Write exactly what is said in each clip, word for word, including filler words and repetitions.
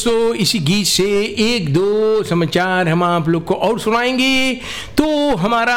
तो इसी गीत से एक दो समाचार हम आप लोग को और सुनाएंगे। तो हमारा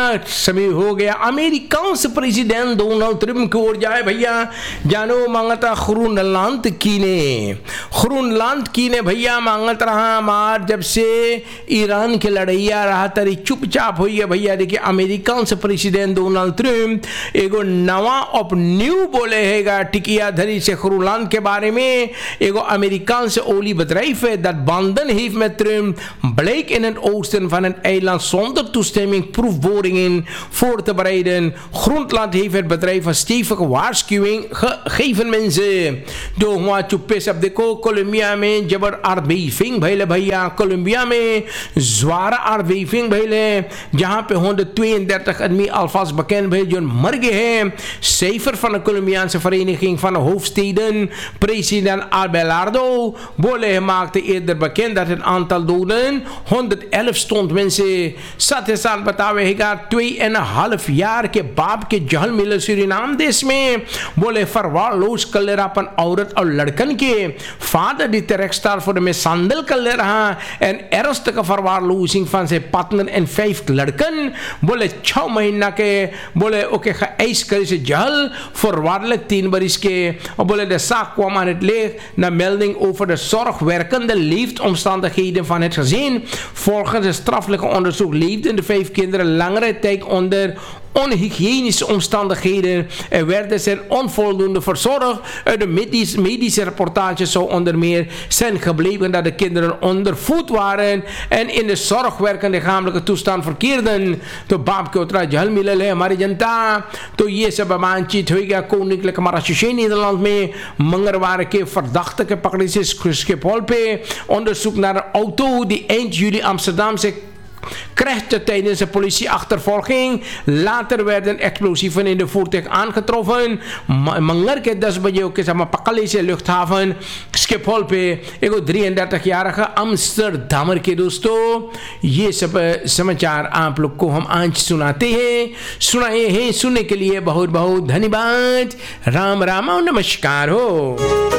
समय हो गया अमेरिका से प्रेसिडेंट डोनाल्ड ट्रंप की ओर जाए भैया जानो मांगता खुरूनलांत की ने खुरूनलांत की ने भैया मांगत रहा मार जब से ईरान के लड़ैया रहा तरी चुपचाप हुई है भैया। देखिए अमेरिका से प्रेसिडेंट डोनाल्ड ट्रंप एगो नवा ऑफ न्यू बोले हैगा टिकिया धरी से खुरूनलांत के बारे में एगो अमेरिका से ओली bedrijven dat banden heeft met Trump bleek in het oosten van het eiland zonder toestemming proefboringen voor te bereiden. Grondland heeft het bedrijf een stevige waarschuwing gegeven mensen. Door wat je pis op de ko Colombia में जबर aardbeving भइले भैया कोलंबिया में zware aardbeving भइले जहां पे honderdtweeëndertig आदमी alvast bekend भइल जो मर गए हैं। cijfer van de Colombiaanse vereniging van de hoofdsteden president Abelardo Bolle maakte eerder bekend dat het aantal doden honderdelf stond। mensen साथ ही साथ बतावे हैगा tweeënhalf jaar के बाप के जहल मिले सूरीनाम देश में बोले verwaarloosd कलेरापन औरत और लड़कन के vader die terecht staat voor de mishandel kalera en ernstige verwaarlozing van zijn partner en vijf lड़कन बोले छह महीना के बोले oké geëist कर से जहल voorwaardelijk tien बरिस के और बोले de zaak kwam aan het licht na melding over de zorgwerkende leefomstandigheden van het gezin. Volgens het strafelijke onderzoek leefden de vijf kinderen langere tijd onder onhygiënische omstandigheden en werden ze onvoldoende verzorgd. Uit de medische, medische reportage zou onder meer zijn gebleven dat de kinderen ondervoed waren en in de zorgwerkende lichamelijke toestand verkeerden. तो बाप के उतरा जहल मिलल है हमारी जनता। तो ये सब अमानचित होगा कोनिकल महाराष्ट्र Nederland में मंगलवार के verdachte के पकड़े से Schiphol पे onderzoek naar een auto die eind juli Amsterdam से crashte tijdens een politieachtervolging. Later werden explosieven in de voertuig aangetroffen. Mangar के दस बजे के समय पकड़े से luchthaven Schiphol पे एगो drieëndertig-jarige Amsterdammer के दोस्तों ये सब समाचार आप लोग को हम आज सुनाते हैं। सुनाए हैं सुनने के लिए बहुत बहुत धन्यवाद। राम राम और नमस्कार हो।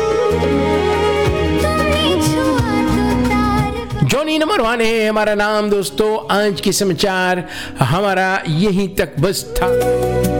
जॉनी नंबर वन है हमारा नाम दोस्तों। आज के समाचार हमारा यहीं तक बस था।